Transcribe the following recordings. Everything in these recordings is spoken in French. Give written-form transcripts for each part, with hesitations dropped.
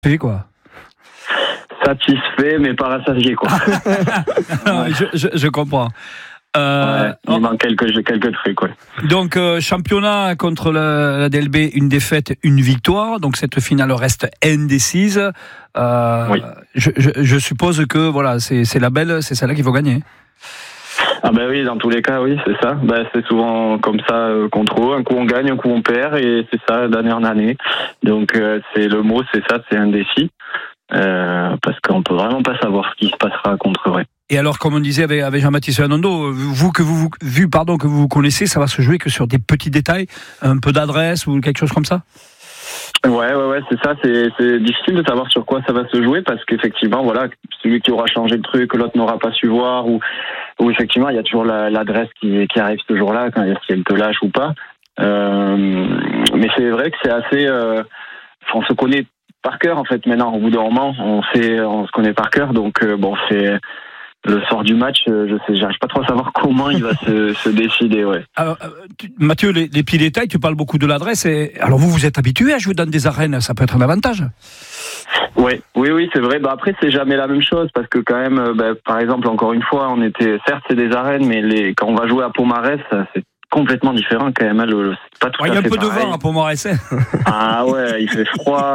Fait quoi. Satisfait, mais pas rassasié, quoi. Non, je comprends. Il manque quelques trucs, ouais. Donc, championnat contre la DLB, une défaite, une victoire. Donc, cette finale reste indécise. Oui. Je suppose que voilà, c'est celle-là qu'il faut gagner. Ah ben oui, dans tous les cas, oui, c'est ça. C'est souvent comme ça contre eux. Un coup on gagne, un coup on perd, et c'est ça d'année en année. Donc c'est le mot, c'est ça, c'est indécis. Parce qu'on peut vraiment pas savoir ce qui se passera contre eux. Ouais. Et alors, comme on disait avec Jean-Baptiste Hernando, vu que vous connaissez, ça va se jouer que sur des petits détails, un peu d'adresse ou quelque chose comme ça. Ouais, c'est ça. C'est difficile de savoir sur quoi ça va se jouer, parce qu'effectivement, voilà, celui qui aura changé le truc, l'autre n'aura pas su voir, ou effectivement, il y a toujours l'adresse qui arrive ce jour-là, quand si elle te lâche ou pas. Mais c'est vrai que c'est assez. On se connaît par cœur, en fait. Maintenant, au bout d'un moment, on se connaît par cœur. Donc c'est le sort du match. J'arrive pas trop à savoir comment il va se décider. Ouais. Alors, Mathieu, les petits détails, tu parles beaucoup de l'adresse. Alors vous êtes habitué à jouer dans des arènes, ça peut être un avantage. Oui, c'est vrai. Après, c'est jamais la même chose, parce que quand même, par exemple, encore une fois, certes, c'est des arènes, mais quand on va jouer à Pomarès, c'est complètement différent quand même. C'est pas tout à fait pareil. Il y a un peu de vent à Pomarès. Ah ouais, il fait froid.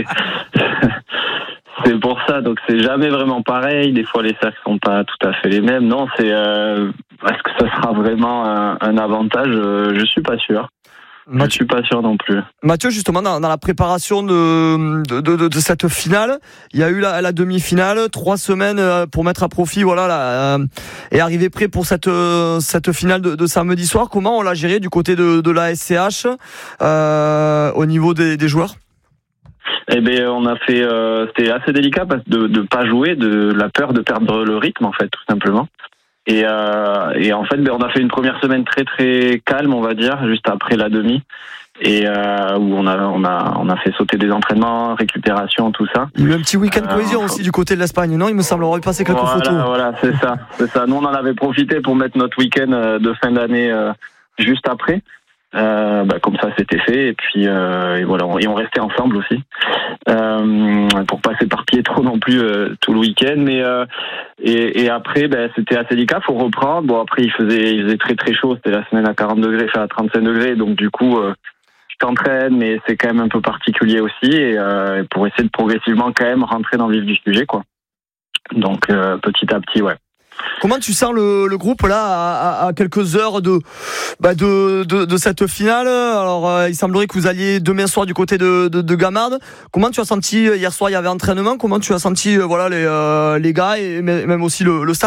C'est pour ça, donc c'est jamais vraiment pareil. Des fois, les sacs sont pas tout à fait les mêmes. Non, est-ce que ça sera vraiment un avantage ? Je suis pas sûr. Je suis pas sûr non plus. Mathieu, justement, dans la préparation de cette finale, il y a eu la demi-finale, 3 semaines pour mettre à profit, et arriver prêt pour cette finale de samedi soir. Comment on l'a géré du côté de la SCH au niveau des joueurs ? Eh bien, on a fait, c'était assez délicat, parce que de pas jouer, de la peur de perdre le rythme, en fait, tout simplement. Et en fait, on a fait une première semaine très très calme, on va dire, juste après la demi, et où on a fait sauter des entraînements, récupération, tout ça. Il y a eu un petit week-end cohésion aussi du côté de l'Espagne, non ? Il me semble, on aurait passé quelques photos. Voilà, c'est ça. Nous, on en avait profité pour mettre notre week-end de fin d'année juste après. Comme ça, c'était fait, et puis et voilà, et on restait ensemble aussi, pour pas s'éparpiller trop non plus tout le week-end. Mais et après, c'était assez délicat, faut reprendre. Bon, après, il faisait très très chaud, c'était la semaine à 40 degrés, à 35 degrés, donc du coup tu t'entraînes, mais c'est quand même un peu particulier aussi, et pour essayer de progressivement quand même rentrer dans le vif du sujet, quoi. Donc petit à petit, ouais. Comment tu sens le groupe là à quelques heures de cette finale ? Alors il semblerait que vous alliez demain soir du côté de Gamarde. Comment tu as senti hier soir ? Il y avait entraînement. Comment tu as senti les gars et même aussi le staff ?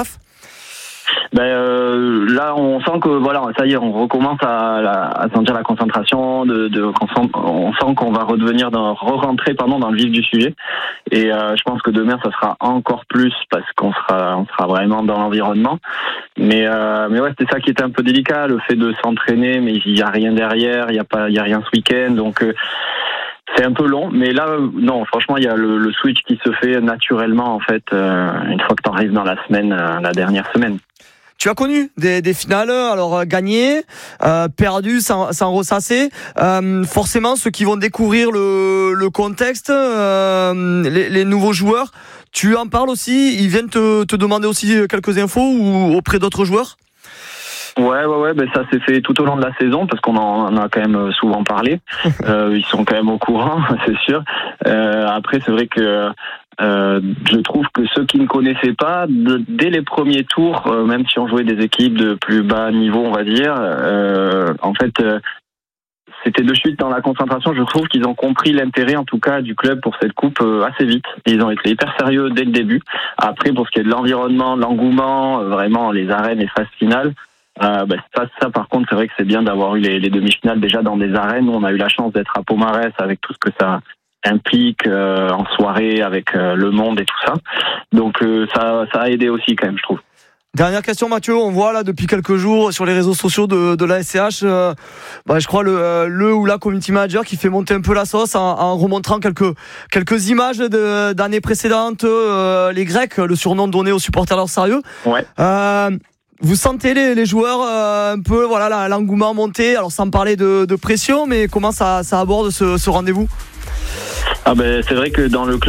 Là, on sent que ça y est, on recommence à sentir la concentration. On sent qu'on va re-rentrer dans le vif du sujet. Et je pense que demain, ça sera encore plus, parce qu'on sera vraiment dans l'environnement. Mais ouais, c'était ça qui était un peu délicat, le fait de s'entraîner, mais il y a rien derrière, il y a rien ce week-end, donc. C'est un peu long, mais là, non, franchement, il y a le switch qui se fait naturellement, en fait, une fois que tu arrives dans la dernière semaine. Tu as connu des finales, alors gagnées, perdues sans ressasser. Forcément, ceux qui vont découvrir le contexte, les nouveaux joueurs, tu en parles aussi ? Ils viennent te demander aussi quelques infos, ou auprès d'autres joueurs ? Ouais, ça s'est fait tout au long de la saison, parce qu'on en a quand même souvent parlé. Ils sont quand même au courant, c'est sûr. Après, c'est vrai que je trouve que ceux qui ne connaissaient pas, dès les premiers tours, même si on jouait des équipes de plus bas niveau, on va dire, en fait, c'était de suite dans la concentration. Je trouve qu'ils ont compris l'intérêt, en tout cas, du club pour cette coupe assez vite. Ils ont été hyper sérieux dès le début. Après, pour ce qui est de l'environnement, de l'engouement, vraiment les arènes, les phases finales, ça par contre, c'est vrai que c'est bien d'avoir eu les demi-finales déjà dans des arènes. Nous, on a eu la chance d'être à Pomarès, avec tout ce que ça implique en soirée, avec le monde et tout ça. Donc ça a aidé aussi quand même, je trouve. Dernière question, Mathieu, on voit là depuis quelques jours sur les réseaux sociaux de la SCH, je crois le ou la community manager qui fait monter un peu la sauce en remontrant quelques images d'années précédentes, les Grecs, le surnom donné aux supporters leur sérieux. Ouais. Vous sentez les joueurs un peu l'engouement monter, alors sans parler de pression, mais comment ça aborde ce rendez-vous ? C'est vrai que dans le club